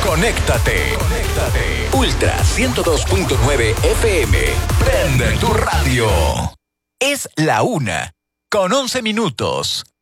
Conéctate. Ultra 102.9 FM. Prende tu radio. Es la 1:11 minutos.